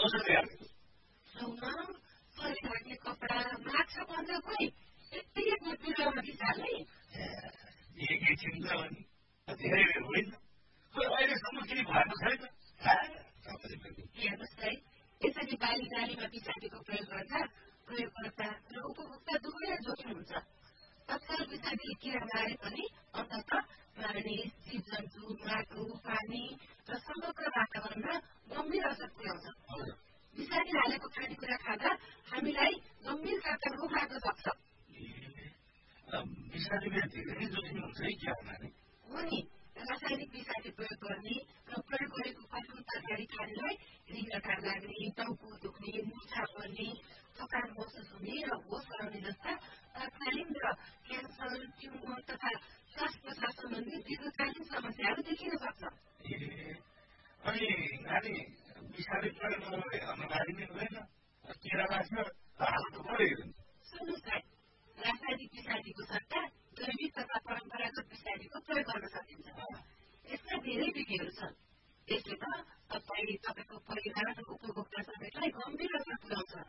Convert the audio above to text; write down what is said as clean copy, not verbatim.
औषध हालेको सुन शरीर ढाक्ने कपडा माक्छ भन्छ कोही यत्तिकै बिरुवामा बिसाल्ने एकैछिन त हो नि धेरै बेर होइन खोइ अहिलेसम्म केही भएको छैन हेर्नुहोस् है यसरी बाली नालीमा विषादीको प्रयोग गर्दा प्रयोगकर्ता र उपभोक्ता दुवै जोखिम हुन्छ तत्काल विषादीले किरा मारे पनि अन्तत मानिस जीवजन्तु माटो पानी र समग्र वातावरणमा गम्भीर असर पुर्याउँछ विषादी हालेको खानेकुरा खाँदा हामीलाई गम्भीर खालका रोग लाग्न सक्छ विषादीले धेरै जोखिम हुन्छ है क्या हो नि रासायनिक विषादी प्रयोग गर्ने र प्रयोग गरेको फलफुल तरकारी खानेलाई रिङ्गटा लाग्ने टाउको दुख्ने मुर्छा पर्ने थकान महसुस हुने र होस हराउने जस्ता तत्कालीन र क्यान्सर ट्युमर तथा श्वास प्रश्वास सम्बन्धी दीर्घकालीन समस्याहरू देखिन सक्छ अनि नानी विषादी प्रयोग नगरे अनगाडी नै हुँदैन किरा लाग्छ हाल्नु पऱ्यो सुन्नुहोस् है रासायनिक विषादीको सट्टा जैविक तथा परम्परागत विषादीको प्रयोग गर्न सकिन्छ यसका धेरै विधिहरू छन् यसले त तपाईँ तपाईँको परिवार र उपभोक्ता सबैलाई गम्भीर असर पुर्याउँछ